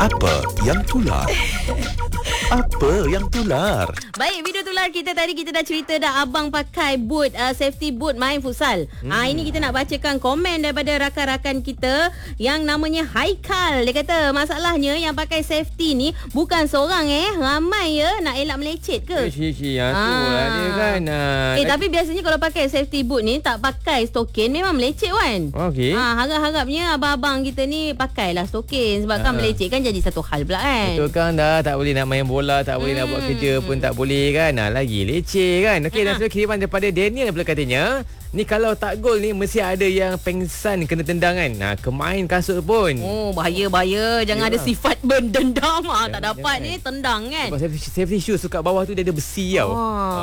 Apa yang tular? Apa yang tular? Baik, video tular kita tadi kita dah cerita dah abang pakai boot, safety boot main futsal. Ini kita nak bacakan komen daripada rakan-rakan kita yang namanya Haikal. Dia kata masalahnya yang pakai safety ni bukan seorang ramai nak elak melecet ke? Yang tu lah dia kan. Tapi biasanya kalau pakai safety boot ni tak pakai stokin memang melecet kan? Okey. Harap-harapnya abang-abang kita ni pakailah stokin sebab kan melecet kan jadi satu hal pula kan. Betul kan, dah tak boleh nak main bola, tak boleh nak buat kerja pun tak boleh kan. Lagi leceh kan. Okey, dan sebenarnya kiriman daripada Daniel pula katanya, ni kalau tak gol ni mesti ada yang pengsan kena tendang kan. Kemain kasut pun. Oh, bahaya. Jangan ada sifat berdendam. Tak dapat ni tendang kan. Sebab safety shoes kat bawah tu dia ada besi tau.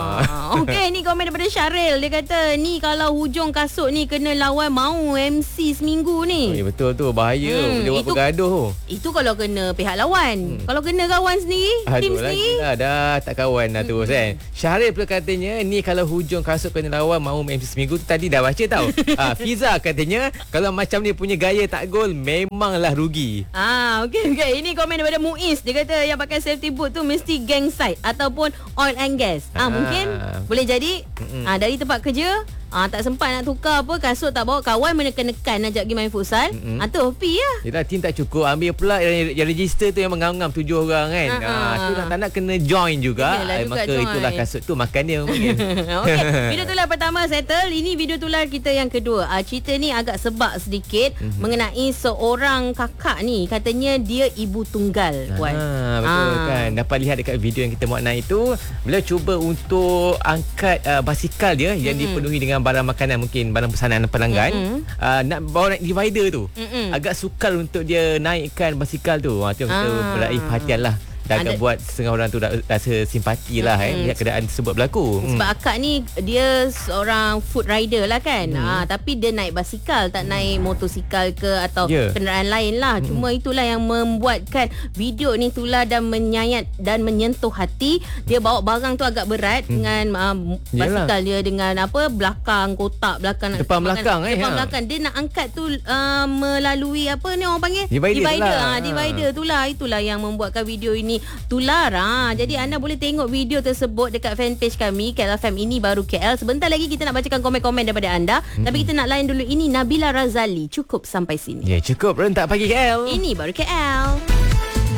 Okey, ni komen daripada Syaril. Dia kata ni kalau hujung kasut ni kena lawan mau MC seminggu ni. Betul tu, bahaya. Dia buat bergaduh. Itu kalau kena pihak lawan. Kalau kena kawan sendiri, tim sendiri. Dah tak kawan dah terus kan. Syaril pula katanya ni kalau hujung kasut kena lawan mau MC seminggu tu tadi dah baca tau. Fiza katanya kalau macam ni punya gaya tak gol memanglah rugi. Okey. Ini komen daripada Muiz. Dia kata yang pakai safety boot tu mesti gang site ataupun oil and gas. Mungkin boleh jadi dari tempat kerja tak sempat nak tukar apa, kasut tak bawa, kawan menekan-nekan ajak pergi main futsal. Tu hobi lah. Yelah, tim tak cukup, ambil pula yang register tu yang mengam-ngam 7 orang kan. Tu tak nak kena join juga. Maka join. Itulah kasut tu makan dia mungkin. Okey, video tular pertama settle. Ini video tular kita yang kedua. Cerita ni agak sebab sedikit mengenai seorang kakak ni. Katanya dia ibu tunggal. Betul kan. Dapat lihat dekat video yang kita muat naik tu, beliau cuba untuk angkat basikal dia yang dipenuhi dengan barang makanan, mungkin barang pesanan pelanggan. Nak bawa naik divider tu agak sukar untuk dia naikkan basikal tu. Tu yang kita beraih perhatian lah. Dah akan buat setengah orang tu rasa simpati lah lihat keadaan tersebut berlaku. Sebab akak ni dia seorang food rider lah kan. Tapi dia naik basikal, tak naik motosikal ke atau kenderaan lain lah. Cuma itulah yang membuatkan video ni tular dan menyayat dan menyentuh hati. Dia bawa barang tu agak berat dengan basikal dia dengan belakang kotak belakang depan belakang belakang dia nak angkat tu melalui apa ni orang panggil divider. Divider itulah yang membuatkan video ini tular. Jadi anda boleh tengok video tersebut dekat fanpage kami KL FM Ini Baru KL. Sebentar lagi kita nak bacakan komen-komen daripada anda. Tapi kita nak layan dulu. Ini Nabila Razali. Cukup sampai sini. Cukup rentak pagi KL. Ini Baru KL.